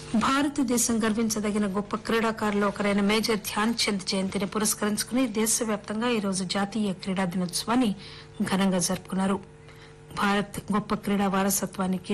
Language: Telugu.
భారతదేశం గర్వించదగిన గొప్ప క్రీడాకారుల్లో ఒకరైన మేజర్ ధ్యాన్ చంద్ జయంతిని పురస్కరించుకుని దేశవ్యాప్తంగా ఈరోజు జాతీయ క్రీడా దినోత్సవాన్ని ఘనంగా జరుపుకున్నారు. భారత్ గొప్ప క్రీడా వారసత్వానికి